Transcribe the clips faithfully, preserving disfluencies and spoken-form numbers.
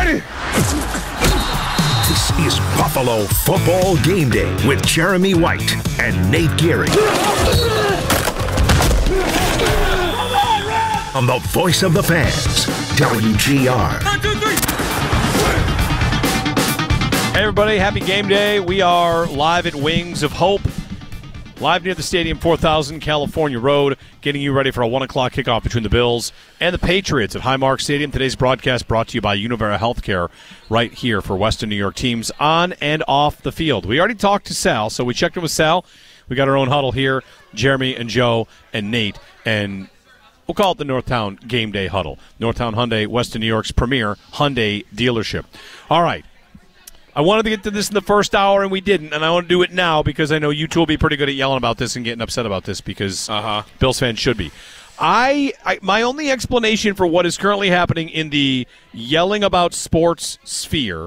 ready. This is Buffalo Football Game Day with Jeremy White and Nate Geary. On the voice of the fans, W G R. One, two, three. Hey, everybody. Happy game day. We are live at Wings of Hope, live near the stadium, four thousand California Road, getting you ready for a one o'clock kickoff between the Bills and the Patriots at Highmark Stadium. Today's broadcast brought to you by Univera Healthcare right here for Western New York teams on and off the field. We already talked to Sal, so we checked in with Sal. We got our own huddle here, Jeremy and Joe and Nate, and we'll call it the Northtown Game Day Huddle. Northtown Hyundai, Western New York's premier Hyundai dealership. All right. I wanted to get to this in the first hour, and we didn't, and I want to do it now because I know you two will be pretty good at yelling about this and getting upset about this because uh-huh. Bills fans should be. I, I my only explanation for what is currently happening in the yelling about sports sphere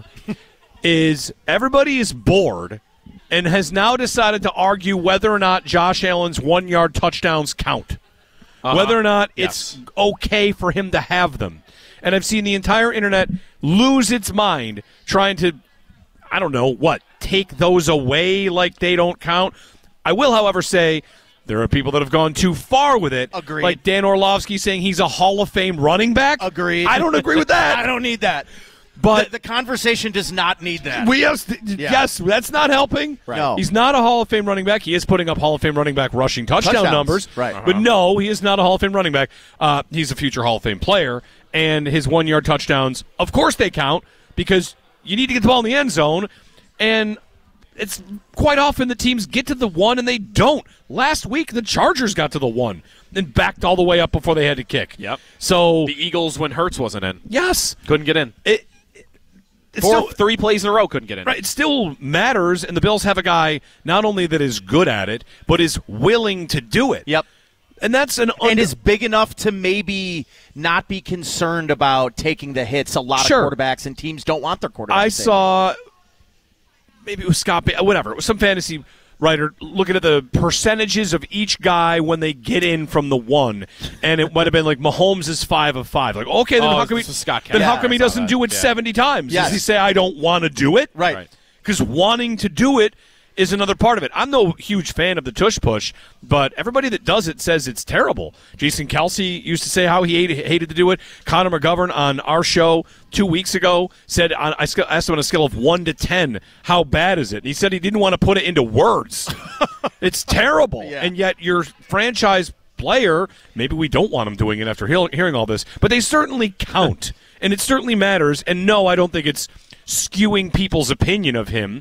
is everybody is bored and has now decided to argue whether or not Josh Allen's one-yard touchdowns count, uh-huh. whether or not it's yes. okay for him to have them. And I've seen the entire internet lose its mind trying to I don't know, what, take those away like they don't count? I will, however, say there are people that have gone too far with it. Agreed. Like Dan Orlovsky saying he's a Hall of Fame running back. Agreed. I don't agree with that. I don't need that. But the, the conversation does not need that. We have, yeah. Yes, that's not helping. Right. No. He's not a Hall of Fame running back. He is putting up Hall of Fame running back rushing touchdown Touchdowns. numbers. Right. Uh-huh. But no, he is not a Hall of Fame running back. Uh, he's a future Hall of Fame player. And his one-yard touchdowns, of course they count because you need to get the ball in the end zone. And it's quite often the teams get to the one and they don't. Last week, the Chargers got to the one and backed all the way up before they had to kick. Yep. So the Eagles, when Hurts wasn't in, yes, couldn't get in. It, it Four, still, three plays in a row couldn't get in. Right. It still matters, and the Bills have a guy not only that is good at it, but is willing to do it. Yep. And that's an under- and is big enough to maybe not be concerned about taking the hits. A lot sure. of quarterbacks and teams don't want their quarterbacks. I saw, maybe it was Scott, whatever, it was some fantasy writer looking at the percentages of each guy when they get in from the one, and it might have been like Mahomes is five of five. Like, okay, then oh, how come he, Scott then yeah, how come he doesn't do it yeah. seventy times? Yes. Does he say I don't want to do it? Right. Because wanting to do it is another part of it. I'm no huge fan of the tush push, but everybody that does it says it's terrible. Jason Kelsey used to say how he hated, hated to do it. Connor McGovern on our show two weeks ago said, I asked him on a scale of one to ten, how bad is it? And he said he didn't want to put it into words. It's terrible. Yeah. And yet your franchise player, maybe we don't want him doing it after hearing all this, but they certainly count. And it certainly matters. And no, I don't think it's skewing people's opinion of him.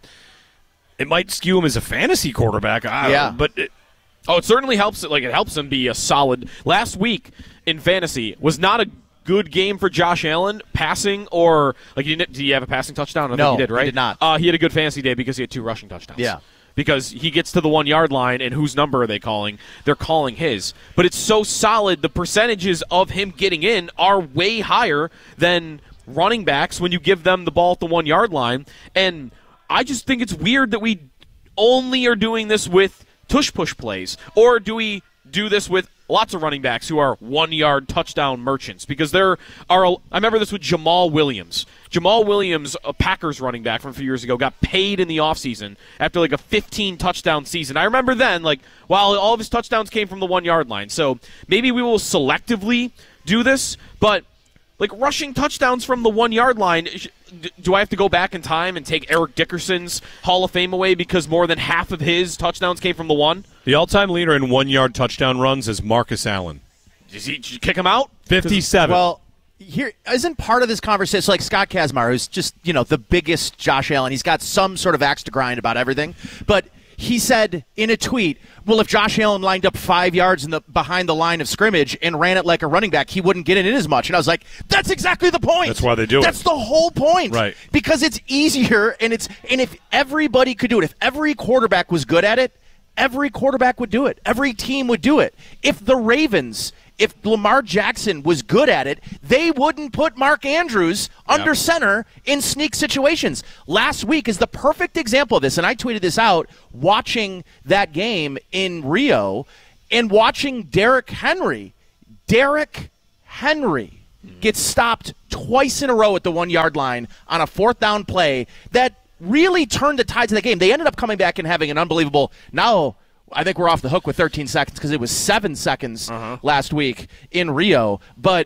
It might skew him as a fantasy quarterback. I don't yeah. know, but it, oh, it certainly helps. Like it helps him be a solid. Last week in fantasy was not a good game for Josh Allen passing or like. Did he have a passing touchdown? I no, think he did. Right? He did not. Uh, he had a good fantasy day because he had two rushing touchdowns. Yeah. Because he gets to the one-yard line, and whose number are they calling? They're calling his. But it's so solid, the percentages of him getting in are way higher than running backs when you give them the ball at the one-yard line. And I just think it's weird that we only are doing this with tush-push plays. Or do we do this with lots of running backs who are one-yard touchdown merchants? Because there are – I remember this with Jamal Williams. Jamal Williams, a Packers running back from a few years ago, got paid in the offseason after like a fifteen-touchdown season. I remember then, like, while all of his touchdowns came from the one-yard line. So maybe we will selectively do this, but – like rushing touchdowns from the one-yard line, do I have to go back in time and take Eric Dickerson's Hall of Fame away because more than half of his touchdowns came from the one? The all-time leader in one-yard touchdown runs is Marcus Allen. Did, he, did you kick him out? fifty-seven. Well, here isn't part of this conversation like Scott Kazmar, who's just, you know, the biggest Josh Allen. He's got some sort of axe to grind about everything, but he said in a tweet, well, if Josh Allen lined up five yards in the behind the line of scrimmage and ran it like a running back, he wouldn't get it in as much. And I was like, that's exactly the point. That's why they do it. That's the whole point. Right. Because it's easier, and it's and if everybody could do it, if every quarterback was good at it, every quarterback would do it. Every team would do it. If the Ravens, if Lamar Jackson was good at it, they wouldn't put Mark Andrews under yep. center in sneak situations. Last week is the perfect example of this, and I tweeted this out watching that game in Rio and watching Derrick Henry. Derrick Henry gets stopped twice in a row at the one-yard line on a fourth down play that really turned the tides of the game. They ended up coming back and having an unbelievable – now I think we're off the hook with thirteen seconds because it was seven seconds uh-huh. last week in Rio. But,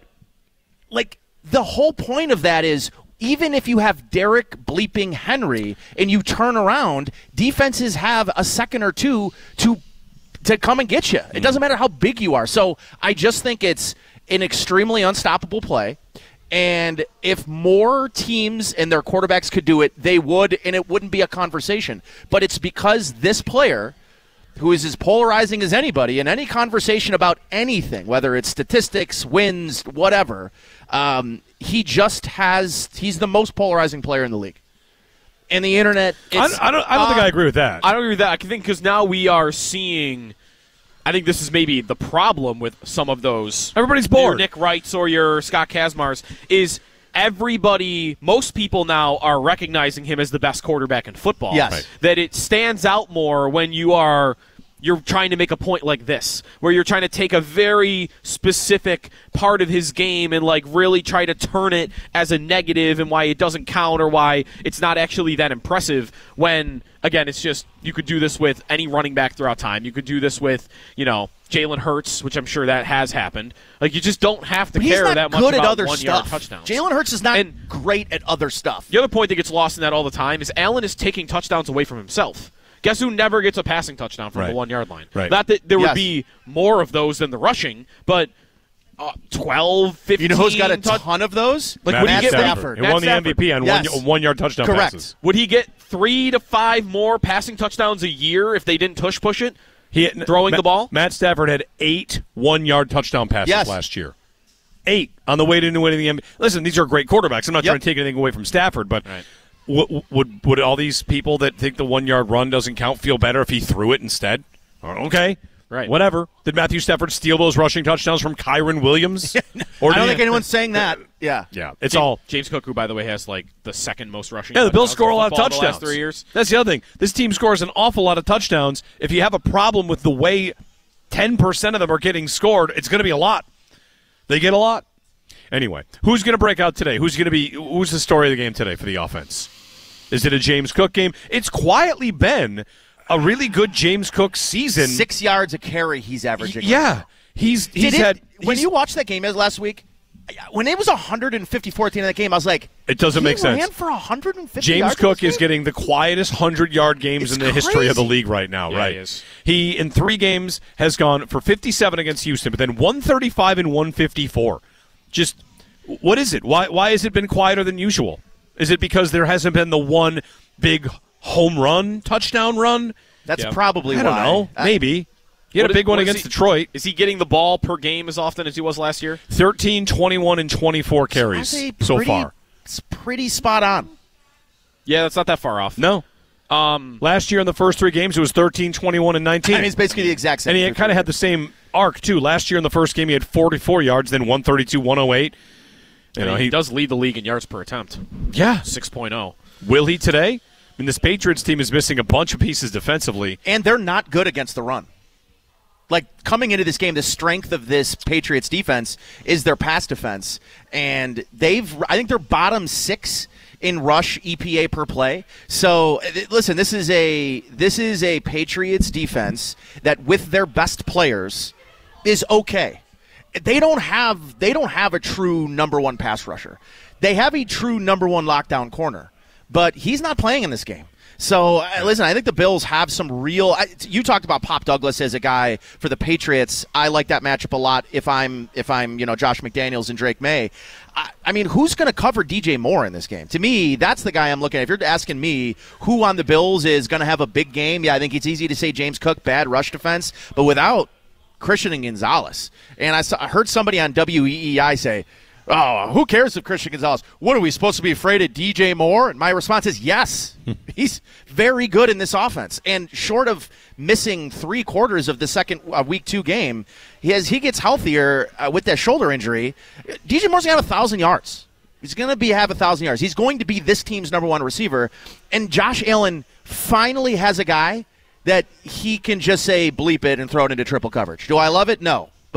like, the whole point of that is even if you have Derek bleeping Henry and you turn around, defenses have a second or two to to come and get you. It doesn't matter how big you are. So I just think it's an extremely unstoppable play. And if more teams and their quarterbacks could do it, they would, and it wouldn't be a conversation. But it's because this player, who is as polarizing as anybody in any conversation about anything, whether it's statistics, wins, whatever, um, he just has – he's the most polarizing player in the league. And the internet – I, I don't, I don't uh, think I agree with that. I don't agree with that. I think because now we are seeing – I think this is maybe the problem with some of those. Everybody's bored. Your Nick Wrights or your Scott Kazmars is everybody, most people now are recognizing him as the best quarterback in football. Yes. Right. That it stands out more when you are you're trying to make a point like this, where you're trying to take a very specific part of his game and like really try to turn it as a negative and why it doesn't count or why it's not actually that impressive when, again, it's just you could do this with any running back throughout time. You could do this with, you know, Jalen Hurts, which I'm sure that has happened. Like, you just don't have to but care he's not that much good about at other one-yard stuff. touchdowns. Jalen Hurts is not and great at other stuff. The other point that gets lost in that all the time is Allen is taking touchdowns away from himself. Guess who never gets a passing touchdown from right. the one-yard line? Right. Not that there yes. would be more of those than the rushing, but uh, twelve, fifteen. You know who's got a touch- ton of those? Like, Matt would he get Stafford. He Matt won the Stafford. M V P on yes. one, one-yard touchdown Correct. passes. Would he get three to five more passing touchdowns a year if they didn't tush push it? He had, throwing Matt, the ball? Matt Stafford had eight one-yard touchdown passes yes. last year. Eight on the way to winning the M V P. Listen, these are great quarterbacks. I'm not yep. trying to take anything away from Stafford, but right. w- would would all these people that think the one-yard run doesn't count feel better if he threw it instead? Okay. Right. Whatever. Did Matthew Stafford steal those rushing touchdowns from Kyron Williams? Or I don't think anyone's saying that. Yeah. Yeah. It's James, all James Cook, who, by the way, has like the second most rushing. Yeah, the Bills score a lot of football touchdowns. The last three years. That's the other thing. This team scores an awful lot of touchdowns. If you have a problem with the way ten percent of them are getting scored, it's going to be a lot. They get a lot. Anyway, who's going to break out today? Who's going to be? Who's the story of the game today for the offense? Is it a James Cook game? It's quietly been a really good James Cook season. Six yards a carry he's averaging. Yeah, right he's he's Did it, had. When he's, you watched that game as last week, when it was one fifty-four at the end of that game, I was like, it doesn't he make sense. Ran for one hundred fifty James yards Cook in this is game? getting the quietest hundred-yard games It's in the history of the crazy. league right now. Yeah, right? he is. He in three games has gone for fifty-seven against Houston, but then one thirty-five and one fifty-four. Just what is it? Why why has it been quieter than usual? Is it because there hasn't been the one big home run, touchdown run? That's Yeah. probably I why. don't know. I- Maybe. He had What a big is- one what is against he- Detroit. Is he getting the ball per game as often as he was last year? thirteen, twenty-one, and twenty-four carries I'd say so pretty- far. It's pretty spot on. Yeah, that's not that far off. No. Um, Last year in the first three games, it was thirteen, twenty-one, and nineteen. I mean, it's basically the exact same. And he kind of had the same arc, too. Last year in the first game, he had forty-four yards, then one thirty-two, one oh eight. You know, he, he does lead the league in yards per attempt, Yeah. six point oh. Will he today? I mean, this Patriots team is missing a bunch of pieces defensively. And they're not good against the run. Like, coming into this game, the strength of this Patriots defense is their pass defense. And they've, I think they're bottom six in rush E P A per play. So, listen, this is a this is a Patriots defense that, with their best players, is okay. They don't have they don't have a true number one pass rusher. They have a true number one lockdown corner, but he's not playing in this game. So, uh, listen, I think the Bills have some real I, – you talked about Pop Douglas as a guy for the Patriots. I like that matchup a lot if I'm, if I'm you know, Josh McDaniels and Drake May. I, I mean, who's going to cover D J Moore in this game? To me, that's the guy I'm looking at. If you're asking me who on the Bills is going to have a big game, yeah, I think it's easy to say James Cook, bad rush defense, but without Christian and Gonzalez. And I, saw, I heard somebody on W E E I say, oh, who cares if Christian Gonzalez? What, are we supposed to be afraid of D J Moore? And my response is yes. He's very good in this offense. And short of missing three quarters of the second uh, week two game, he has, he gets healthier uh, with that shoulder injury. D J Moore's going to have one thousand yards. He's going to be have one thousand yards. He's going to be this team's number one receiver. And Josh Allen finally has a guy that he can just say bleep it and throw it into triple coverage. Do I love it? No. But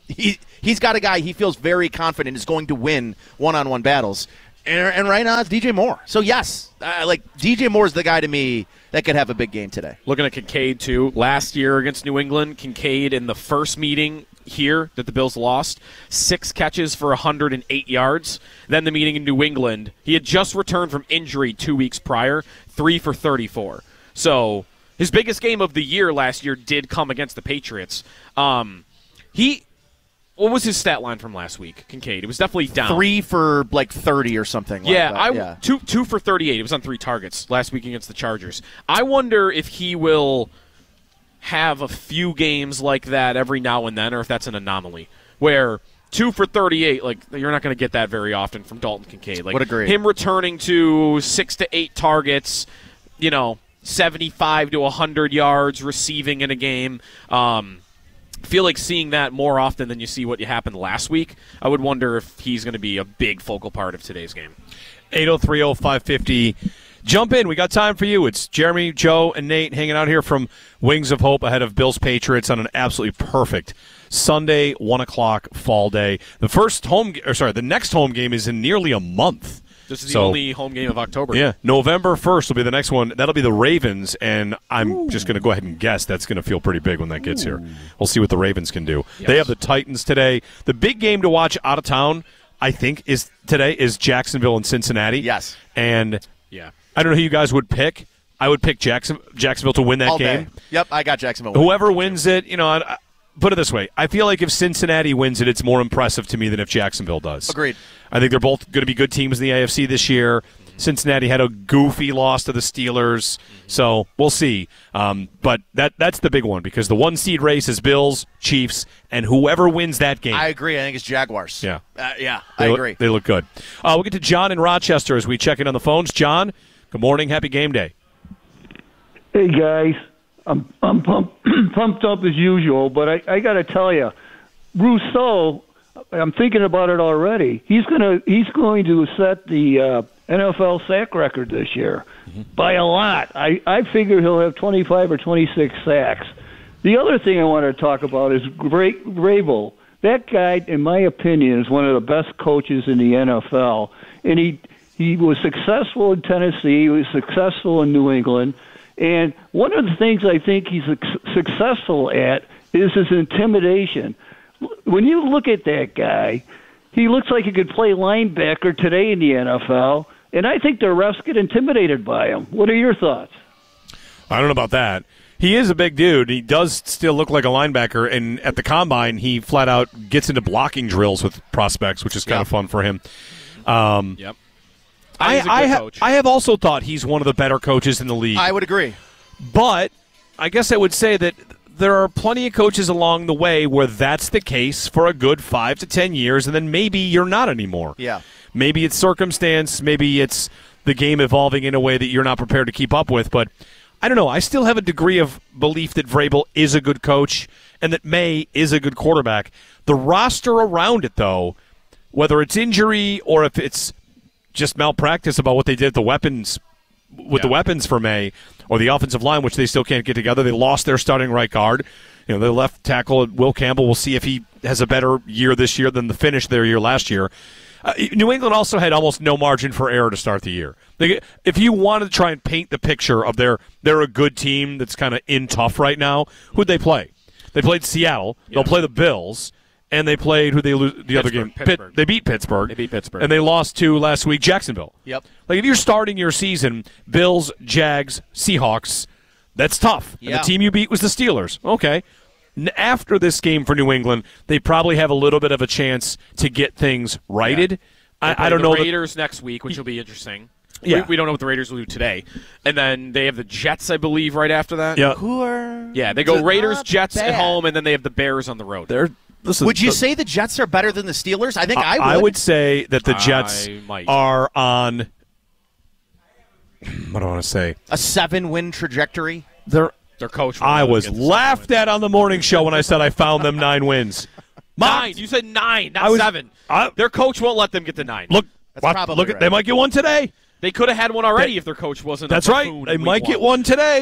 he he's got a guy he feels very confident is going to win one-on-one battles. And, and right now it's D J Moore. So, yes, uh, like D J Moore is the guy to me that could have a big game today. Looking at Kincaid, too. Last year against New England, Kincaid in the first meeting here that the Bills lost, six catches for one hundred eight yards. Then the meeting in New England, he had just returned from injury two weeks prior, three for thirty-four. So his biggest game of the year last year did come against the Patriots. Um, he... What was his stat line from last week, Kincaid? It was definitely down. Three for like thirty or something. Like yeah, that. I yeah, two two for thirty-eight. It was on three targets last week against the Chargers. I wonder if he will have a few games like that every now and then, or if that's an anomaly where two for thirty-eight. Like you're not going to get that very often from Dalton Kincaid. Like would agree. Him returning to six to eight targets, you know, seventy-five to a hundred yards receiving in a game. Um, feel like seeing that more often than you see what happened last week. I would wonder if he's going to be a big focal part of today's game. eight oh three oh five fifty. Jump in. We got time for you. It's Jeremy, Joe, and Nate hanging out here from Wings of Hope ahead of Bills Patriots on an absolutely perfect Sunday, one o'clock fall day. The first home, or sorry, the next home game is in nearly a month. This is the So- only home game of October. Yeah, November first will be the next one. That'll be the Ravens, and I'm Ooh. just going to go ahead and guess that's going to feel pretty big when that gets Ooh. here. We'll see what the Ravens can do. Yes. They have the Titans today. The big game to watch out of town, I think, is today is Jacksonville and Cincinnati. Yes. And yeah, I don't know who you guys would pick. I would pick Jackson, Jacksonville to win that All game. Day. Yep, I got Jacksonville. Whoever wins it, you know, I, I, put it this way. I feel like if Cincinnati wins it, it's more impressive to me than if Jacksonville does. Agreed. I think they're both going to be good teams in the A F C this year. Cincinnati had a goofy loss to the Steelers, so we'll see. Um, but that that's the big one because the one seed race is Bills, Chiefs, and whoever wins that game. I agree. I think it's Jaguars. Yeah. Uh, yeah, They I look, agree. They look good. Uh, we'll get to John in Rochester as we check in on the phones. John, good morning. Happy game day. Hey, guys. I'm I'm pumped, pumped up as usual, but I, I got to tell you, Rousseau, I'm thinking about it already. He's gonna he's going to set the uh, N F L sack record this year mm-hmm. by a lot. I, I figure he'll have twenty-five or twenty-six sacks. The other thing I want to talk about is Gra- Vrabel. That guy, in my opinion, is one of the best coaches in the N F L, and he he was successful in Tennessee. He was successful in New England. And one of the things I think he's successful at is his intimidation. When you look at that guy, he looks like he could play linebacker today in the N F L, and I think the refs get intimidated by him. What are your thoughts? I don't know about that. He is a big dude. He does still look like a linebacker, and at the Combine, he flat out gets into blocking drills with prospects, which is kind yep. of fun for him. Um, yep. I, I, ha- I have also thought he's one of the better coaches in the league. I would agree. But I guess I would say that there are plenty of coaches along the way where that's the case for a good five to ten years, and then maybe you're not anymore. Yeah. Maybe it's circumstance. Maybe it's the game evolving in a way that you're not prepared to keep up with. But I don't know. I still have a degree of belief that Vrabel is a good coach and that May is a good quarterback. The roster around it, though, whether it's injury or if it's just malpractice about what they did at the weapons with yeah. the weapons for May or the offensive line, which they still can't get together. They lost their starting right guard. You know, their left tackle, Will Campbell, we'll see if he has a better year this year than the finish of their year last year. Uh, New England also had almost no margin for error to start the year. They, if you wanted to try and paint the picture of their they're a good team that's kind of in tough right now, who'd they play? They played Seattle. Yeah. They'll play the Bills. And they played who they lose the Pittsburgh, other game. Pittsburgh. Pitt, they beat Pittsburgh. They beat Pittsburgh. And they lost to last week Jacksonville. Yep. Like if you're starting your season, Bills, Jags, Seahawks, that's tough. Yeah. And the team you beat was the Steelers. Okay. After this game for New England, they probably have a little bit of a chance to get things righted. Yeah. I, I don't the know. Raiders that, next week, which will be interesting. Yeah. We, we don't know what the Raiders will do today. And then they have the Jets, I believe, right after that. Yeah. Who are? Yeah, they go Raiders, Jets bad. at home, and then they have the Bears on the road. They're Listen, would you the, say the Jets are better than the Steelers? I think I, I would. I would say that the Jets are on, what do I want to say? A seven-win trajectory? They're, Their coach. I was laughed at on the morning show when I said I found them nine wins. Nine. You said nine, not was, seven. I, their coach won't let them get to nine. Look, that's watch, probably look right. at, they might get one today. They could have had one already they, if their coach wasn't. That's a right. They might one. get one today.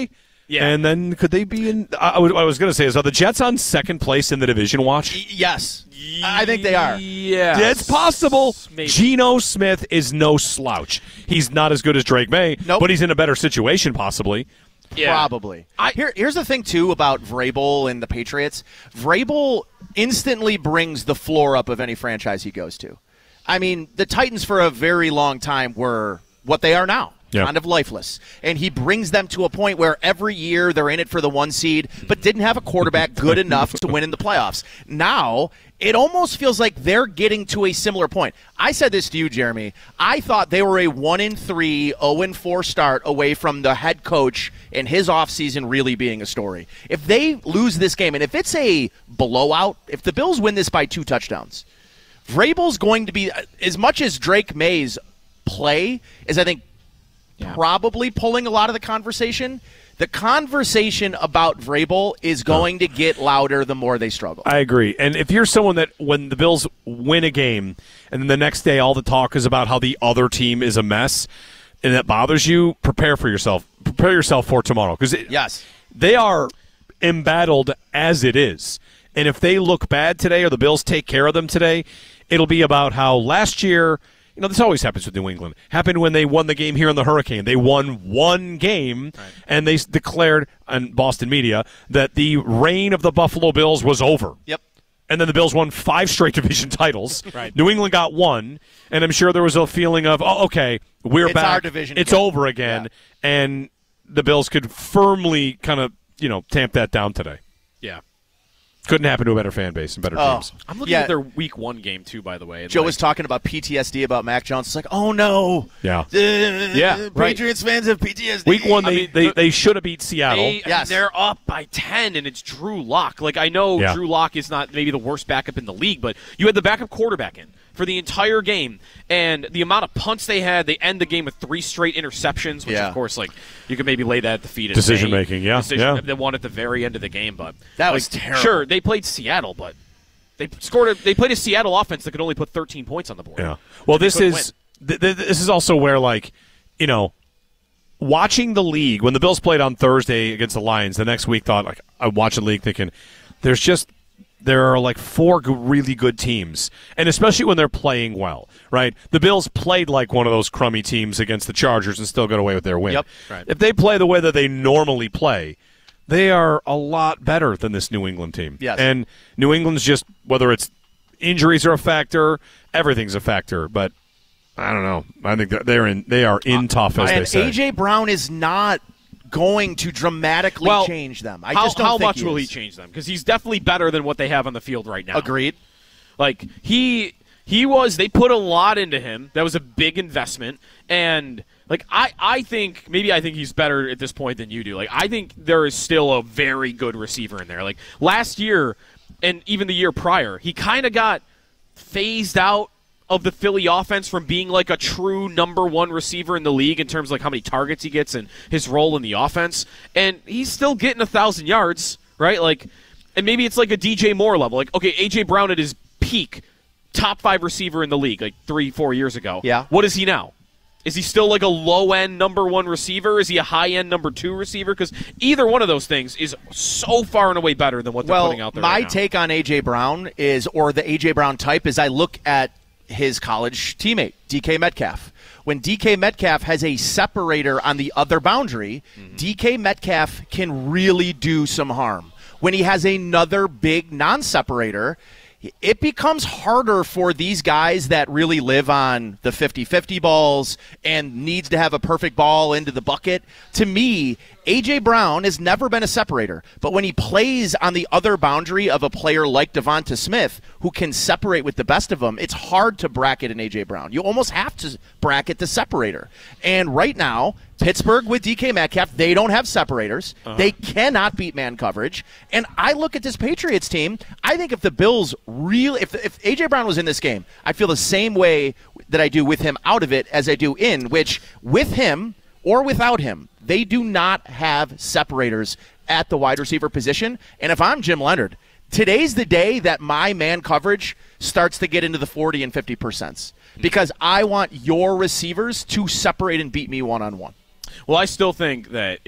Yeah. And then could they be in? I, I was, I was going to say is are the Jets on second place in the division watch? Y- yes, I think they are. Yeah, It's possible. Maybe. Geno Smith is no slouch. He's not as good as Drake May, Nope. but he's in a better situation possibly. Yeah. Probably. I- Here, here's the thing, too, about Vrabel and the Patriots. Vrabel instantly brings the floor up of any franchise he goes to. I mean, the Titans for a very long time were what they are now. Yeah. Kind of lifeless. And he brings them to a point where every year they're in it for the one seed, but didn't have a quarterback good enough to win in the playoffs. Now, it almost feels like they're getting to a similar point. I said this to you, Jeremy. I thought they were a one and three, oh and four start away from the head coach and his offseason really being a story. If they lose this game, and if it's a blowout, if the Bills win this by two touchdowns, Vrabel's going to be, as much as Drake May's play is, I think, Yeah. probably pulling a lot of the conversation, the conversation about Vrabel is going to get louder the more they struggle. I agree. And if you're someone that when the Bills win a game and then the next day all the talk is about how the other team is a mess and that bothers you, prepare for yourself. Prepare yourself for tomorrow because Yes. they are embattled as it is. And if they look bad today or the Bills take care of them today, it'll be about how last year, you know, this always happens with New England. Happened when they won the game here in the Hurricane. They won one game, right. and they s- declared on Boston media that the reign of the Buffalo Bills was over. Yep. And then the Bills won five straight division titles. Right. New England got one, and I'm sure there was a feeling of, oh, okay, we're It's back. our division It's again. over again. Yeah. And the Bills could firmly kind of, you know, tamp that down today. Yeah. Couldn't happen to a better fan base and better Oh. teams. I'm looking Yeah. at their week one game, too, by the way. and Joe like- was talking about P T S D about Mac Jones. It's like, oh, no. Yeah. Uh, Yeah, right. Patriots fans have P T S D. Week one, I they, mean, they, the- they should have beat Seattle. They, Yes. they're up by ten, and it's Drew Lock. Like, I know Yeah. Drew Lock is not maybe the worst backup in the league, but you had the backup quarterback in for the entire game, and the amount of punts they had, they end the game with three straight interceptions, which, Yeah. of course, like, you could maybe lay that at the feet of Decision May. making, yeah, Decision, yeah. They won at the very end of the game, but That like, was terrible. Sure, they played Seattle, but they scored. A, they played a Seattle offense that could only put thirteen points on the board. Yeah. Well, this couldn't is th- th- this is also where, like, you know, watching the league when the Bills played on Thursday against the Lions, the next week thought like I watched the league thinking there's just there are like four g- really good teams, and especially when they're playing well, right? The Bills played like one of those crummy teams against the Chargers and still got away with their win. Yep. Right. If they play the way that they normally play, they are a lot better than this New England team. Yes. And New England's just, whether it's injuries are a factor, everything's a factor. But I don't know. I think that they're in. They are in tough, as they And say. A J. Brown is not going to dramatically Well, change them. I how just don't how think much he will is. he change them? Because he's definitely better than what they have on the field right now. Agreed. Like he he was they put a lot into him. That was a big investment. And like I, I think maybe I think he's better at this point than you do. Like I think there is still a very good receiver in there. Like last year and even the year prior, he kind of got phased out of the Philly offense from being like a true number one receiver in the league in terms of like how many targets he gets and his role in the offense. And he's still getting a thousand yards, right? Like, and maybe it's like a D J Moore level. Like, okay, A J Brown at his peak, top five receiver in the league, like three, four years ago. Yeah. What is he now? Is he still like a low-end number one receiver? Is he a high-end number two receiver? Because either one of those things is so far and away better than what they're Well, putting out there my right now. take on A J. Brown is, or the A J. Brown type, is I look at his college teammate, D K Metcalf. When D K Metcalf has a separator on the other boundary, mm-hmm. D K Metcalf can really do some harm. When he has another big non-separator, it becomes harder for these guys that really live on the fifty-fifty balls and needs to have a perfect ball into the bucket. To me, A J. Brown has never been a separator, but when he plays on the other boundary of a player like Devonta Smith, who can separate with the best of them, it's hard to bracket an A J. Brown. You almost have to bracket the separator. And right now, Pittsburgh with D K Metcalf, they don't have separators. Uh-huh. They cannot beat man coverage. And I look at this Patriots team, I think if the Bills really, if, if A J. Brown was in this game, I feel the same way that I do with him out of it as I do in, which with him or without him, they do not have separators at the wide receiver position. And if I'm Jim Leonard, today's the day that my man coverage starts to get into the forty and fifty percent because I want your receivers to separate and beat me one-on-one. Well, I still think that if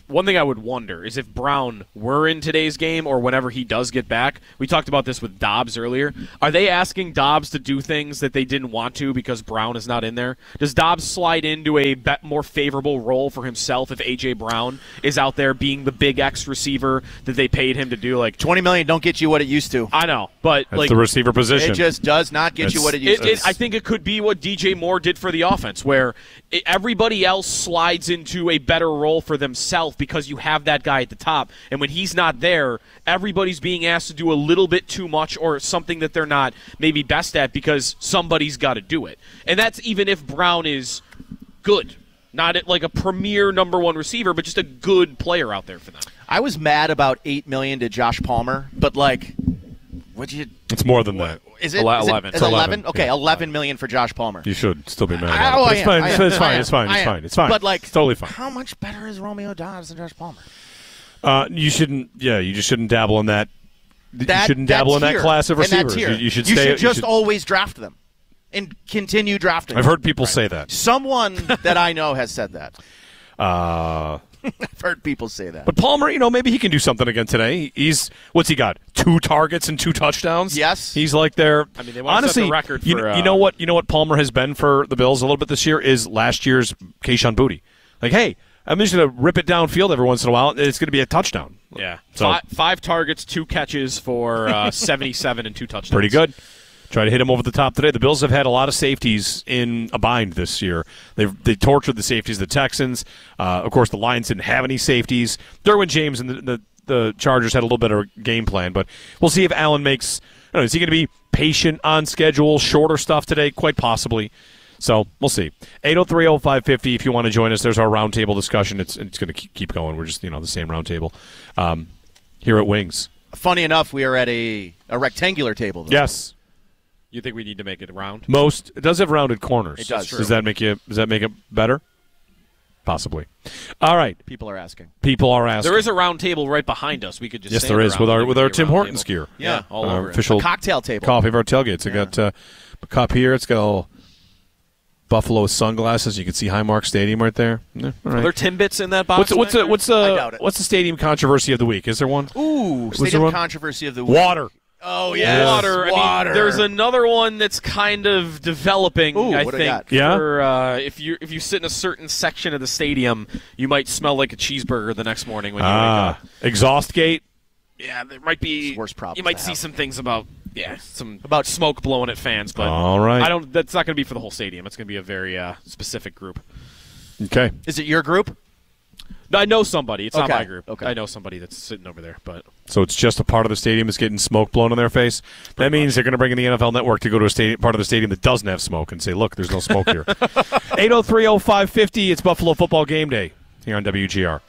one thing I would wonder is if Brown were in today's game or whenever he does get back. We talked about this with Dobbs earlier. Are they asking Dobbs to do things that they didn't want to because Brown is not in there? Does Dobbs slide into a bet more favorable role for himself if A J. Brown is out there being the big X receiver that they paid him to do? Like twenty million dollars don't get you what it used to. I know, but That's like the receiver position. It just does not get It's- you what it used It, to. it, I think it could be what D J Moore did for the offense, where it, everybody else slides into a better role for themselves because you have that guy at the top. And when he's not there, everybody's being asked to do a little bit too much or something that they're not maybe best at because somebody's got to do it. And that's even if Brown is good. Not at like a premier number one receiver, but just a good player out there for them. I was mad about eight million dollars to Josh Palmer, but like, would you? It's more than that. Is it Ele- is it- eleven. Is It's it eleven, eleven? Okay, yeah. eleven million for Josh Palmer. You should still be mad I- about oh, it. But I it's am, fine. I It's, am, it's I fine. am, It's fine. I It's am. fine. It's fine. But like, it's totally fine. How much better is Romeo Dobbs than Josh Palmer? Uh, you shouldn't. Yeah, you just shouldn't dabble in that. That, you shouldn't dabble in that tier, class of in that receivers. tier. You, you should You stay. should just you should- always draft them and continue drafting. I've them. heard people say that. Someone that I know has said that. Uh, I've heard people say that. but Palmer, you know, maybe he can do something again today. He's what's he got? Two targets and two touchdowns. Yes. he's like there. I mean, they want to honestly, set the record you, for, you uh, know what? You know what Palmer has been for the Bills a little bit this year is last year's Kayshon Boutte. Like, hey, I'm just going to rip it downfield every once in a while, and it's going to be a touchdown. Yeah. So- five, five targets, two catches for uh, seventy-seven and two touchdowns. Pretty good. Try to hit him over the top today. The Bills have had a lot of safeties in a bind this year. They've they tortured the safeties, the Texans. Uh, of course, the Lions didn't have any safeties. Derwin James and the, the, the Chargers had a little bit of a game plan, but we'll see if Allen makes – I don't know, is he going to be patient on schedule, shorter stuff today? Quite possibly. So we'll see. eight oh three oh five fifty if you want to join us. There's our roundtable discussion. It's it's going to keep going. We're just, you know, the same roundtable um, here at Wings. Funny enough, we are at a, a rectangular table. Though. Yes. You think we need to make it round? Most it does have rounded corners. It does. Does that make you? Does that make it better? Possibly. All right. People are asking. People are asking. There is a round table right behind us. We could just yes, stand there is around with and our it with could our be a Tim round Hortons table. gear. Yeah, all Our over it. official A cocktail table. coffee of our tailgates. I got uh, a cup here. It's got a little buffalo with sunglasses. You can see Highmark Stadium right there. Yeah, all Are right. there Timbits in that box? What's what's back the, what's I the doubt it. what's the stadium controversy of the week? Is there one? Ooh, there stadium one? controversy of the week. Water. Oh, Yeah, yes. water. I Water. mean, there's another one that's kind of developing. Ooh, I what do I think. got? Yeah? For, uh, if you if you sit in a certain section of the stadium, you might smell like a cheeseburger the next morning when you Ah, wake up. exhaust gate. Yeah, there might be. It's the worst problem You might to see have. some things about yeah some About- smoke blowing at fans, but All right. I don't. That's not going to be for the whole stadium. It's going to be a very uh, specific group. Okay. Is it your group? No, I know somebody. It's not Okay, my group. okay. I know somebody that's sitting over there, but. So it's just a part of the stadium that's getting smoke blown in their face. That means they're going to bring in the N F L Network to go to a stadium, part of the stadium that doesn't have smoke and say, look, there's no smoke here. eight oh three oh five fifty, it's Buffalo Football Game Day here on W G R.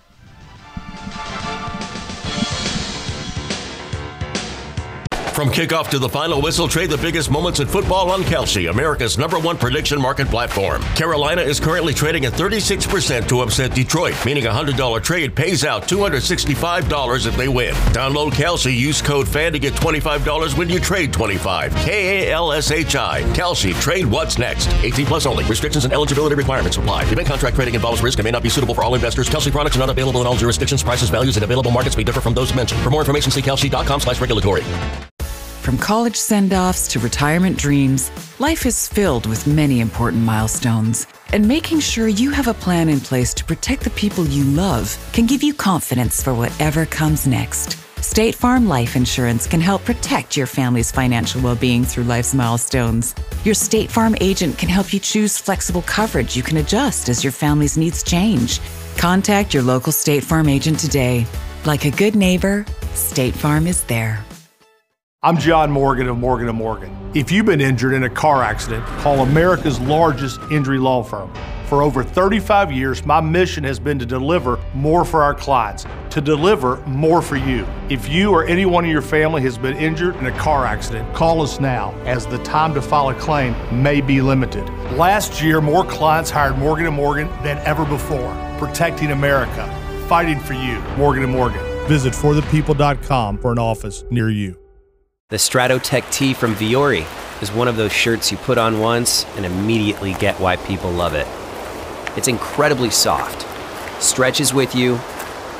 From kickoff to the final whistle, trade the biggest moments in football on Kalshi, America's number one prediction market platform. Carolina is currently trading at thirty-six percent to upset Detroit, meaning a one hundred dollars trade pays out two hundred sixty-five dollars if they win. Download Kalshi, use code FAN to get twenty-five dollars when you trade twenty-five dollars. K A L S H I. Kalshi, trade what's next. eighteen plus only. Restrictions and eligibility requirements apply. Event contract trading involves risk and may not be suitable for all investors. Kalshi products are not available in all jurisdictions. Prices, values, and available markets may differ from those mentioned. For more information, see kalshi.com slash regulatory. From college send-offs to retirement dreams, life is filled with many important milestones. And making sure you have a plan in place to protect the people you love can give you confidence for whatever comes next. State Farm Life Insurance can help protect your family's financial well-being through life's milestones. Your State Farm agent can help you choose flexible coverage you can adjust as your family's needs change. Contact your local State Farm agent today. Like a good neighbor, State Farm is there. I'm John Morgan of Morgan and Morgan. If you've been injured in a car accident, call America's largest injury law firm. For over thirty-five years, my mission has been to deliver more for our clients, to deliver more for you. If you or anyone in your family has been injured in a car accident, call us now, as the time to file a claim may be limited. Last year, more clients hired Morgan and Morgan than ever before, protecting America, fighting for you. Morgan and Morgan. Visit for the people dot com for an office near you. The Stratotech tee from Viore is one of those shirts you put on once and immediately get why people love it. It's incredibly soft, stretches with you,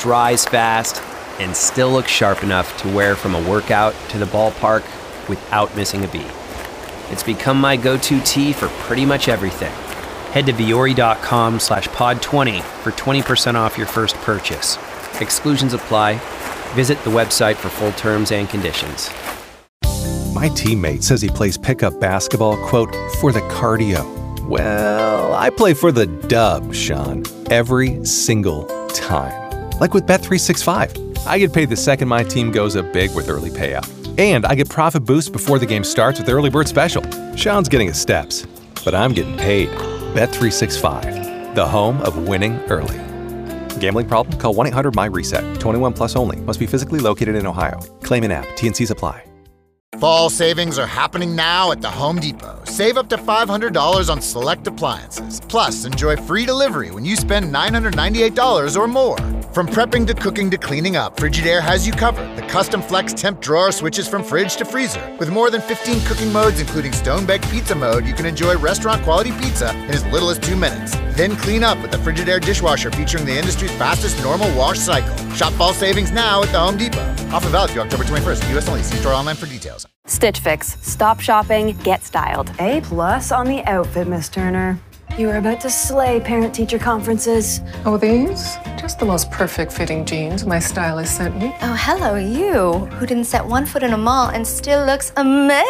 dries fast, and still looks sharp enough to wear from a workout to the ballpark without missing a beat. It's become my go-to tee for pretty much everything. Head to Viore.com slash pod 20 for twenty percent off your first purchase. Exclusions apply. Visit the website for full terms and conditions. My teammate says he plays pickup basketball, quote, for the cardio. Well, I play for the dub, Sean, every single time. Like with Bet three sixty-five. I get paid the second my team goes up big with early payout. And I get profit boost before the game starts with Early Bird Special. Sean's getting his steps, but I'm getting paid. Bet three sixty-five, the home of winning early. Gambling problem? Call one eight hundred my reset. twenty-one plus only. Must be physically located in Ohio. Claim in app. T and C's apply. Fall savings are happening now at the Home Depot. Save up to five hundred dollars on select appliances. Plus, enjoy free delivery when you spend nine hundred ninety-eight dollars or more. From prepping to cooking to cleaning up, Frigidaire has you covered. The custom flex temp drawer switches from fridge to freezer. With more than fifteen cooking modes, including stone-baked pizza mode, you can enjoy restaurant-quality pizza in as little as two minutes. Then clean up with the Frigidaire dishwasher featuring the industry's fastest normal wash cycle. Shop fall savings now at the Home Depot. Offer valid through October twenty-first. U S only. See store online for details. Stitch Fix. Stop shopping, get styled. A plus on the outfit, Miss Turner. You are about to slay parent-teacher conferences. Oh, these? Just the most perfect fitting jeans my stylist sent me. Oh, hello, you, who didn't set one foot in a mall and still looks amazing.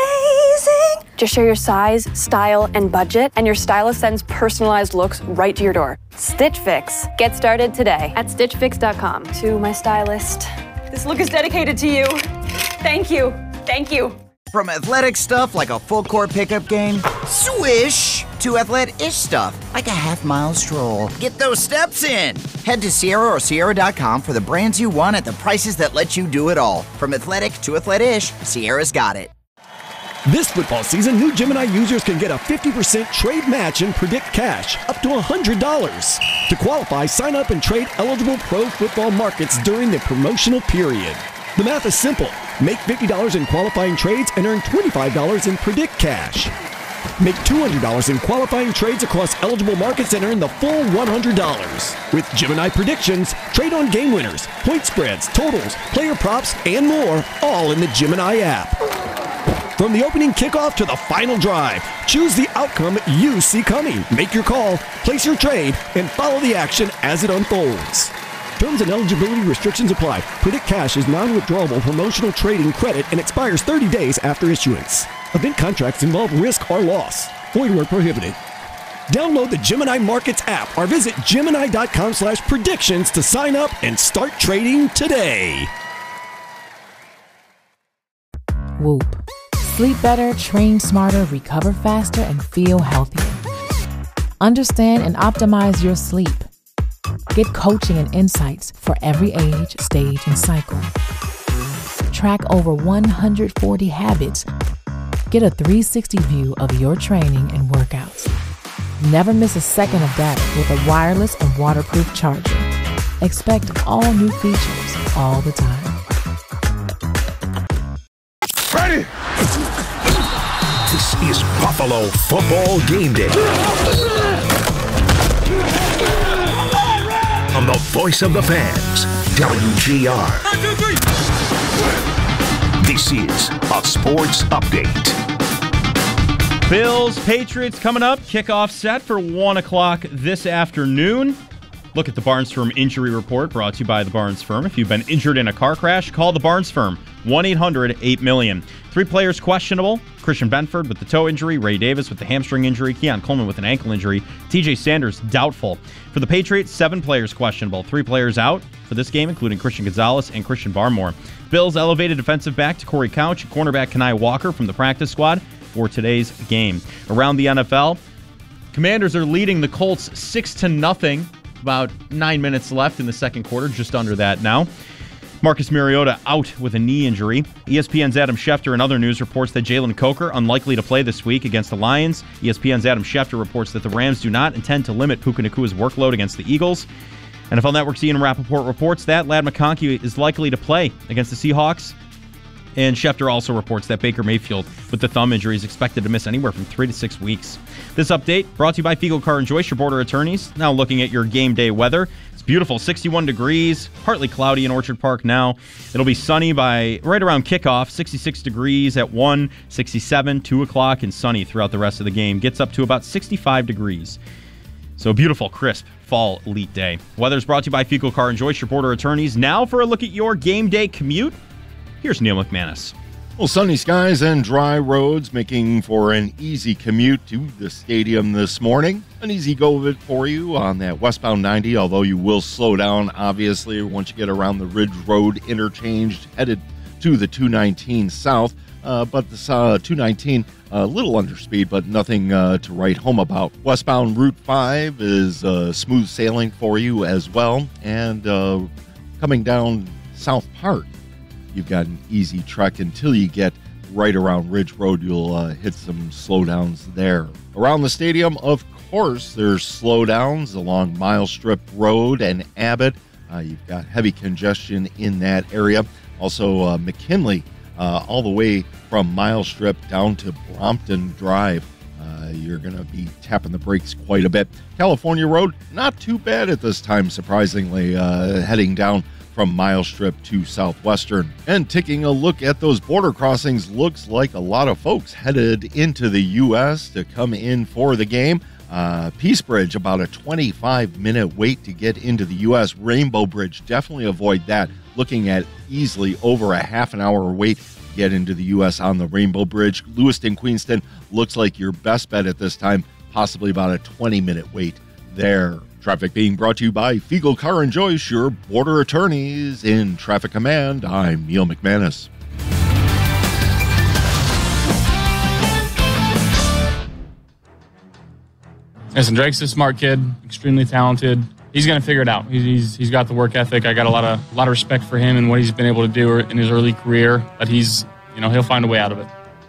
Just share your size, style, and budget, and your stylist sends personalized looks right to your door. Stitch Fix. Get started today at stitch fix dot com. To my stylist, this look is dedicated to you. Thank you. Thank you. From athletic stuff like a full-court pickup game, swish, to athletic-ish stuff like a half-mile stroll. Get those steps in. Head to Sierra or Sierra dot com for the brands you want at the prices that let you do it all. From athletic to athletic-ish, Sierra's got it. This football season, new Gemini users can get a fifty percent trade match and predict cash, up to one hundred dollars. To qualify, sign up and trade eligible pro football markets during the promotional period. The math is simple. Make fifty dollars in qualifying trades and earn twenty-five dollars in predict cash. Make two hundred dollars in qualifying trades across eligible markets and earn the full one hundred dollars. With Gemini Predictions, trade on game winners, point spreads, totals, player props, and more, all in the Gemini app. From the opening kickoff to the final drive, choose the outcome you see coming. Make your call, place your trade, and follow the action as it unfolds. Terms and eligibility restrictions apply. Predict Cash is non-withdrawable promotional trading credit and expires thirty days after issuance. Event contracts involve risk or loss. Void where prohibited. Download the Gemini Markets app or visit Gemini dot com slash predictions to sign up and start trading today. Whoop. Sleep better, train smarter, recover faster, and feel healthier. Understand and optimize your sleep. Get coaching and insights for every age, stage, and cycle. Track over one hundred forty habits. Get a three sixty view of your training and workouts. Never miss a second of data with a wireless and waterproof charger. Expect all new features all the time. Ready? This is Buffalo Football Game Day. On the voice of the fans, W G R. This is a sports update. Bills, Patriots coming up. Kickoff set for one o'clock this afternoon. Look at the Barnes Firm Injury Report brought to you by the Barnes Firm. If you've been injured in a car crash, call the Barnes Firm. one eight hundred eight million. Three players questionable. Christian Benford with the toe injury. Ray Davis with the hamstring injury. Keon Coleman with an ankle injury. T J Sanders doubtful. For the Patriots, seven players questionable. Three players out for this game, including Christian Gonzalez and Christian Barmore. Bills elevated defensive back to Corey Couch, cornerback Kenai Walker from the practice squad for today's game. Around the N F L, Commanders are leading the Colts six to nothing. About nine minutes left in the second quarter, just under that now. Marcus Mariota out with a knee injury. E S P N's Adam Schefter and other news reports that Jalen Coker unlikely to play this week against the Lions. E S P N's Adam Schefter reports that the Rams do not intend to limit Puka Nakua's workload against the Eagles. N F L Network's Ian Rappaport reports that Ladd McConkey is likely to play against the Seahawks. And Schefter also reports that Baker Mayfield, with the thumb injury, is expected to miss anywhere from three to six weeks. This update brought to you by Fiegel Car and Joyce, your border attorneys. Now looking at your game day weather. It's beautiful, sixty-one degrees, partly cloudy in Orchard Park now. It'll be sunny by right around kickoff, sixty-six degrees at one, sixty-seven, two o'clock, and sunny throughout the rest of the game. Gets up to about sixty-five degrees. So beautiful, crisp fall elite day. Weather's brought to you by Fecal Car and Joyce, your border attorneys. Now for a look at your game day commute, here's Neil McManus. Well, sunny skies and dry roads making for an easy commute to the stadium this morning. An easy go of it for you on that westbound ninety, although you will slow down, obviously, once you get around the Ridge Road interchange, headed to the two nineteen south. Uh, but the uh, two nineteen, a uh, little under speed, but nothing uh, to write home about. Westbound Route five is uh, smooth sailing for you as well. And uh, coming down South Park, you've got an easy trek until you get right around Ridge Road. You'll uh, hit some slowdowns there. Around the stadium, of course, there's slowdowns along Mile Strip Road and Abbott. Uh, you've got heavy congestion in that area. Also, uh, McKinley, uh, all the way from Mile Strip down to Brompton Drive. Uh, you're going to be tapping the brakes quite a bit. California Road, not too bad at this time, surprisingly, uh, heading down from Mile Strip to Southwestern. And taking a look at those border crossings, looks like a lot of folks headed into the U S to come in for the game. Uh, Peace Bridge, about a twenty-five minute wait to get into the U S Rainbow Bridge, definitely avoid that. Looking at easily over a half an hour wait to get into the U S on the Rainbow Bridge. Lewiston, Queenston looks like your best bet at this time, possibly about a twenty minute wait there. Traffic being brought to you by Fecal Car and Joyce, your border attorneys. In Traffic Command, I'm Neil McManus. Listen, Drake's a smart kid, extremely talented. He's going to figure it out. He's, he's he's got the work ethic. I got a lot of a lot of respect for him and what he's been able to do in his early career. But he's, you know, he'll find a way out of it.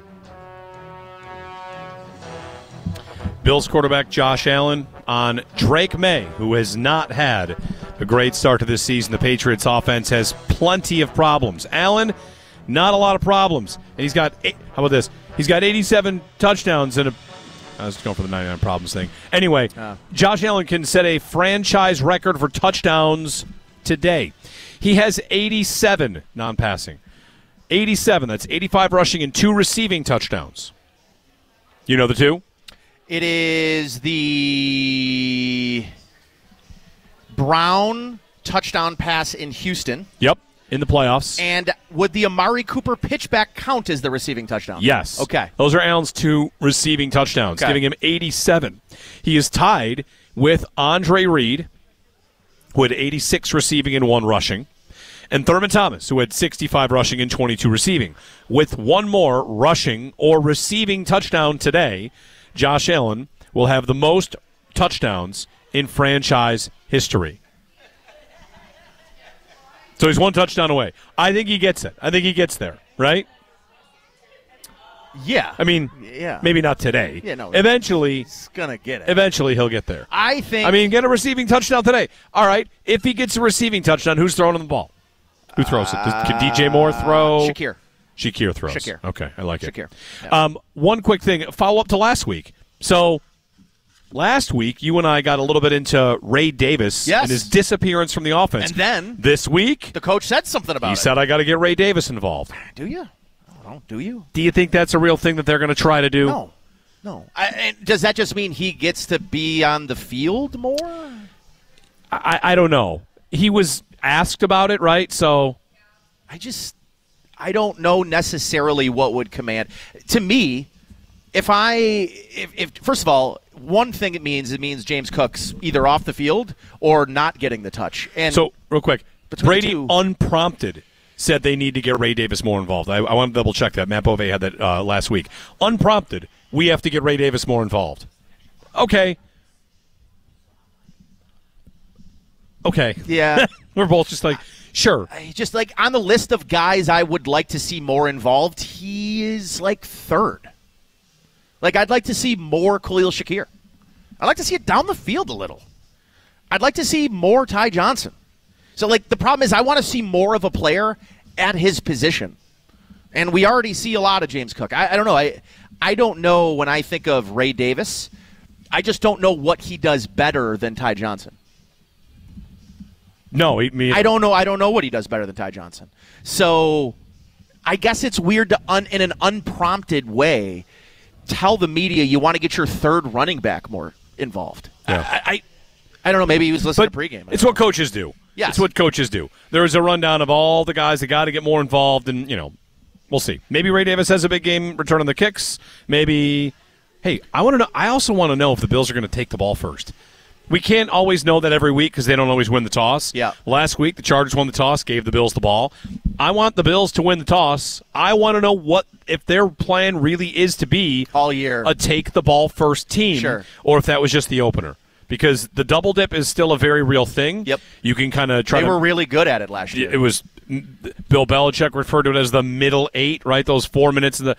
Bills quarterback Josh Allen on Drake May, who has not had a great start to this season. The Patriots offense has plenty of problems. Allen, not a lot of problems. And he's got, eight, how about this? He's got eighty-seven touchdowns and a, I was going for the ninety-nine problems thing. Anyway, uh. Josh Allen can set a franchise record for touchdowns today. He has eighty-seven non-passing. eighty-seven, that's eighty-five rushing and two receiving touchdowns. You know the two? It is the Brown touchdown pass in Houston. Yep, in the playoffs. And would the Amari Cooper pitchback count as the receiving touchdown? Yes. Okay. Those are Allen's two receiving touchdowns, okay, giving him eighty-seven. He is tied with Andre Reed, who had eighty-six receiving and one rushing, and Thurman Thomas, who had sixty-five rushing and twenty-two receiving. With one more rushing or receiving touchdown today, Josh Allen will have the most touchdowns in franchise history. So he's one touchdown away. I think he gets it. I think he gets there, right? Yeah. I mean, yeah. maybe not today. Yeah, no. Eventually, he's going to get it. Eventually he'll get there. I think. I mean, get a receiving touchdown today. All right. If he gets a receiving touchdown, who's throwing him the ball? Who throws it? Does, can D J Moore throw? Shakir. Shakir throws. Shakir. Okay, I like it. Shakir. Yeah. Um, one quick thing, follow up to last week. So last week, you and I got a little bit into Ray Davis yes. and his disappearance from the offense. And then this week, the coach said something about he it. He said, I got to get Ray Davis involved. Do you? Oh, do you? Do you think that's a real thing that they're going to try to do? No. No. I, and does that just mean he gets to be on the field more? I, I don't know. He was asked about it, right? So I just, I don't know necessarily what would command. To me, if I, if, if first of all, one thing it means, it means James Cook's either off the field or not getting the touch. And so, real quick, Brady two, unprompted said they need to get Ray Davis more involved. I, I want to double check that. Matt Bove had that uh, last week. Unprompted, we have to get Ray Davis more involved. Okay. Okay. Yeah. We're both just like, sure. Just like on the list of guys I would like to see more involved, he is like third. Like, I'd like to see more Khalil Shakir. I'd like to see it down the field a little. I'd like to see more Ty Johnson. So, like, the problem is I want to see more of a player at his position. And we already see a lot of James Cook. I, I don't know. I I don't know when I think of Ray Davis. I just don't know what he does better than Ty Johnson. No, he, me. I don't know. I don't know what he does better than Ty Johnson. So I guess it's weird to, un, in an unprompted way, tell the media you want to get your third running back more involved. Yeah. I, I, I don't know. Maybe he was listening but to pregame. It's what coaches do. Yes. It's what coaches do. There is a rundown of all the guys that got to get more involved, and, you know, we'll see. Maybe Ray Davis has a big game return on the kicks. Maybe, hey, I want to know. I also want to know if the Bills are going to take the ball first. We can't always know that every week because they don't always win the toss. Yeah. Last week, the Chargers won the toss, gave the Bills the ball. I want the Bills to win the toss. I want to know what if their plan really is to be all year a take the ball first team, Sure. or if that was just the opener. Because the double dip is still a very real thing. Yep. You can kind of try They to. were really good at it last year. It was Bill Belichick referred to it as the middle eight, right? Those four minutes. In the,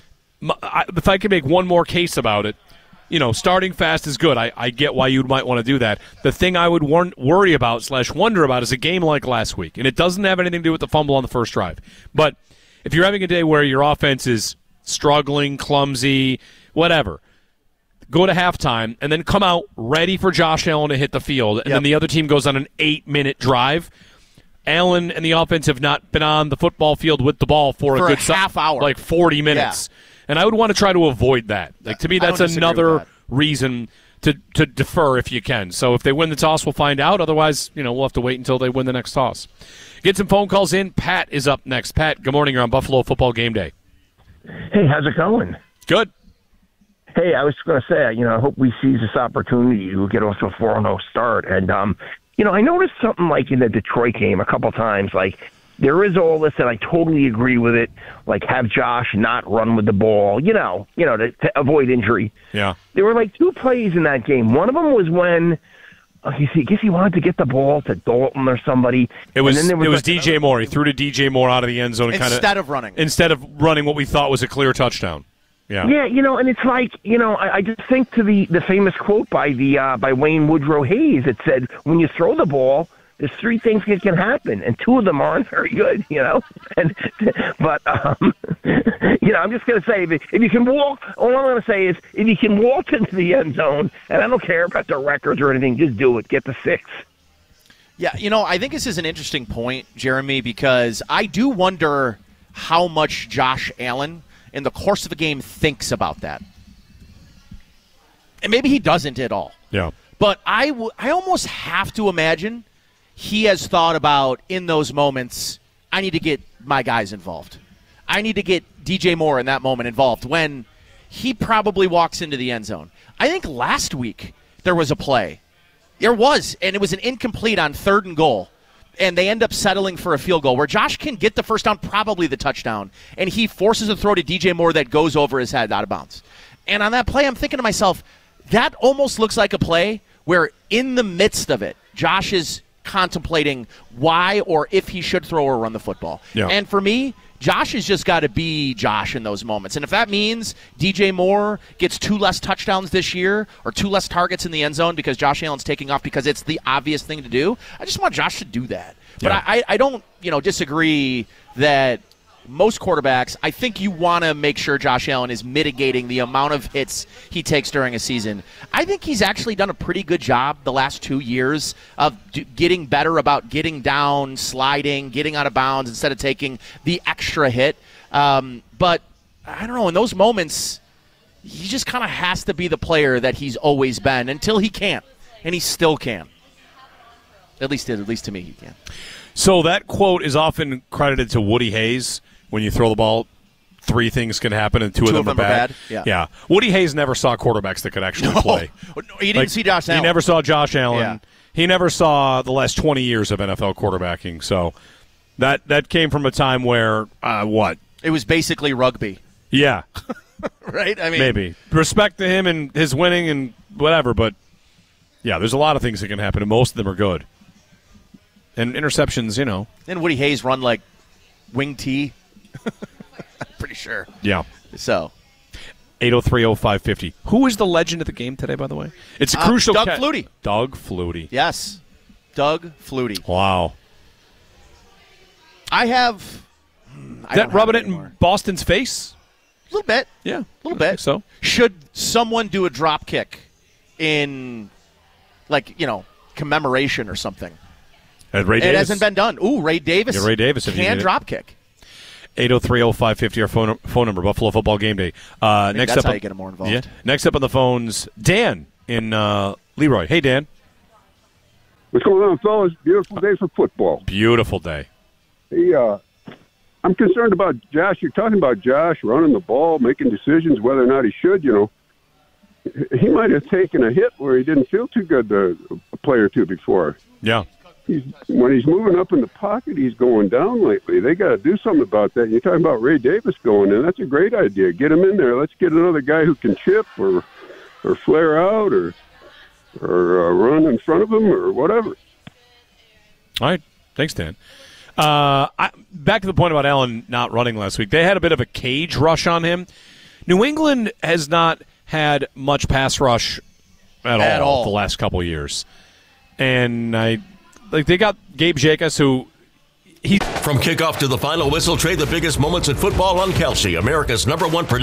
I, if I could make one more case about it, you know, starting fast is good. I, I get why you might want to do that. The thing I would wor- worry about slash wonder about is a game like last week, and it doesn't have anything to do with the fumble on the first drive. But if you're having a day where your offense is struggling, clumsy, whatever, go to halftime and then come out ready for Josh Allen to hit the field, and Yep. then the other team goes on an eight-minute drive. Allen and the offense have not been on the football field with the ball for, For a a good si- half hour. like forty minutes. And I would want to try to avoid that. Like to me, I don't that's disagree with another that. reason to to defer if you can. So if they win the toss, we'll find out. Otherwise, you know, we'll have to wait until they win the next toss. Get some phone calls in. Pat is up next. Pat, good morning. You're on Buffalo Football Game Day. Hey, how's it going? Good. Hey, I was going to say, you know, I hope we seize this opportunity to get off to a four and oh start. And, um, you know, I noticed something like in the Detroit game a couple times, like there is all this, and I totally agree with it, like have Josh not run with the ball, you know, you know, to, to avoid injury. Yeah. There were like two plays in that game. One of them was when uh, he, I guess he wanted to get the ball to Dalton or somebody. It was, and then there was it was like D J Moore. He threw to D J Moore out of the end zone. Instead kinda, of running. Instead of running what we thought was a clear touchdown. Yeah. Yeah, you know, and it's like, you know, I, I just think to the, the famous quote by the uh, by Wayne Woodrow Hayes. It said, when you throw the ball, there's three things that can happen, and two of them aren't very good, you know. And but um, you know, I'm just going to say, if, if you can walk, all I'm going to say is, if you can walk into the end zone, and I don't care about the records or anything, just do it. Get the six. Yeah, you know, I think this is an interesting point, Jeremy, because I do wonder how much Josh Allen, in the course of a game, thinks about that. And maybe he doesn't at all. Yeah. But I, w- I almost have to imagine he has thought about, in those moments, I need to get my guys involved. I need to get D J Moore in that moment involved when he probably walks into the end zone. I think last week there was a play. There was, and it was an incomplete on third and goal. And they end up settling for a field goal where Josh can get the first down, probably the touchdown, and he forces a throw to D J Moore that goes over his head out of bounds. And on that play, I'm thinking to myself, that almost looks like a play where in the midst of it, Josh is contemplating why or if he should throw or run the football. Yeah. And for me, Josh has just got to be Josh in those moments. And if that means D J Moore gets two less touchdowns this year or two less targets in the end zone because Josh Allen's taking off because it's the obvious thing to do, I just want Josh to do that. But Yeah. I, I don't, you know, disagree that most quarterbacks, I think you want to make sure Josh Allen is mitigating the amount of hits he takes during a season. I think he's actually done a pretty good job the last two years of d- getting better about getting down, sliding, getting out of bounds instead of taking the extra hit. Um, but I don't know, in those moments, he just kind of has to be the player that he's always been until he can't, and he still can. At least, at least to me, he can. So that quote is often credited to Woody Hayes. When you throw the ball, three things can happen, and two, Two of them, of them are are bad. bad? Yeah. yeah. Woody Hayes never saw quarterbacks that could actually No. play. He didn't see Josh Allen. He never saw Josh Allen. Yeah. He never saw the last twenty years of N F L quarterbacking. So that that came from a time where, uh, what? It was basically rugby. Yeah. Right? I mean, Maybe. Respect to him and his winning and whatever, but, yeah, there's a lot of things that can happen, and most of them are good. And interceptions, you know. Didn't Woody Hayes run like wing T? I'm pretty sure. Yeah. So. eight oh three oh five five oh. Who is the legend of the game today, by the way? It's a Uh, crucial Doug ca- Flutie. Doug Flutie. Yes. Doug Flutie. Wow. I have. I Is that don't rubbing have it in Boston's face? A little bit. Yeah. A little bit. So should someone do a drop kick in, like, you know, commemoration or something? And Ray it Davis. hasn't been done. Ooh, Ray Davis. Yeah, Ray Davis. if you Can need it. drop kick. eight oh three oh five five oh, our phone, phone number, Buffalo Football Game Day. Uh, next that's up how on, you get him more involved. Yeah. Next up on the phones, Dan in uh, Leroy. Hey, Dan. What's going on, fellas? Beautiful day for football. Beautiful day. Hey, uh, I'm concerned about Josh. You're talking about Josh running the ball, making decisions whether or not he should, you know. He might have taken a hit where he didn't feel too good the, a play or two before. Yeah. He's, when he's moving up in the pocket, he's going down lately. They got to do something about that. You're talking about Ray Davis going in. That's a great idea. Get him in there. Let's get another guy who can chip or or flare out or or uh, run in front of him or whatever. All right. Thanks, Dan. Uh, I, back to the point about Allen not running last week. They had a bit of a cage rush on him. New England has not had much pass rush at, At all, all. the last couple of years. And I like they got Gabe Jacobs, who he From kickoff to the final whistle, trade the biggest moments in football on Kelsey, America's number one prediction.